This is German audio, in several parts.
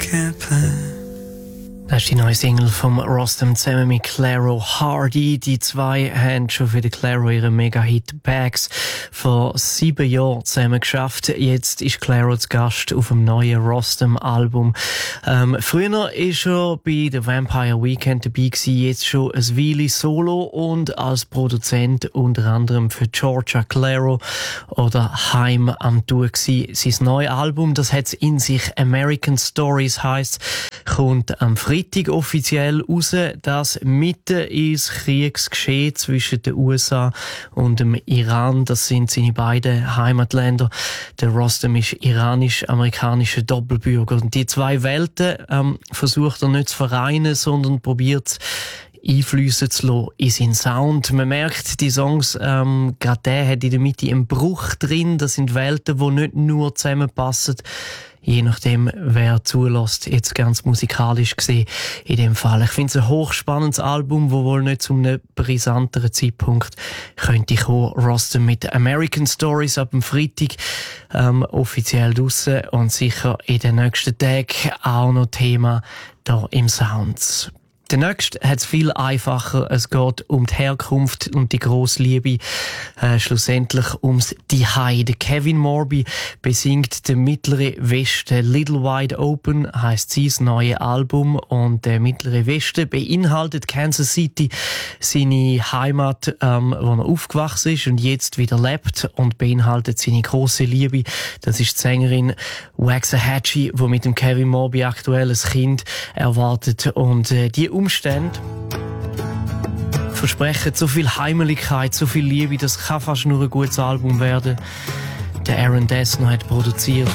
can't plan. Das ist die neue Single vom Rostam zusammen mit Clairo Hardy. Die zwei haben schon für den Clairo ihren Mega-Hit Bags vor 7 Jahren zusammen geschafft. Jetzt ist Clairo zu Gast auf dem neuen Rostam-Album. Früher ist er bei The Vampire Weekend dabei gewesen, jetzt schon ein Weile solo und als Produzent unter anderem für Georgia Clairo oder Heim am Tour gewesen. Sein neues Album, das hat's in sich, American Stories heisst, kommt am Freitag offiziell raus, das mitten ins Kriegsgeschehen zwischen den USA und dem Iran. Das sind seine beiden Heimatländer. Der Rostam ist iranisch-amerikanischer Doppelbürger. Und die zwei Welten versucht er nicht zu vereinen, sondern probiert Einflüsse zu lassen in seinen Sound. Man merkt, die Songs, gerade der hat in der Mitte einen Bruch drin. Das sind Welten, die nicht nur zusammenpassen. Je nachdem, wer zulässt, jetzt ganz musikalisch gesehen in dem Fall. Ich finde es ein hochspannendes Album, wo wohl nicht zu einem brisanteren Zeitpunkt könnte kommen. Rostam mit American Stories ab dem Freitag offiziell draussen und sicher in den nächsten Tagen auch noch Thema da im Sounds. Der nächste hat es viel einfacher. Es geht um die Herkunft und die grosse Liebe. Schlussendlich ums Zuhause. Der Kevin Morby besingt den Mittleren Westen. Little Wide Open heisst sein neues Album. Und der Mittlere Westen beinhaltet Kansas City, seine Heimat, wo er aufgewachsen ist und jetzt wieder lebt. Und beinhaltet seine grosse Liebe. Das ist die Sängerin Waxahachie, die mit dem Kevin Morby aktuell ein Kind erwartet. Und die Umstände versprechen so viel Heimeligkeit, so viel Liebe, das kann fast nur ein gutes Album werden. Der Aaron Dessner hat produziert.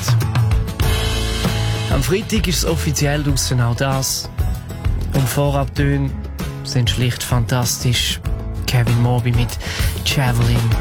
Am Freitag ist es offiziell draussen, auch das. Und Vorabtöne sind schlicht fantastisch. Kevin Morby mit Javelin.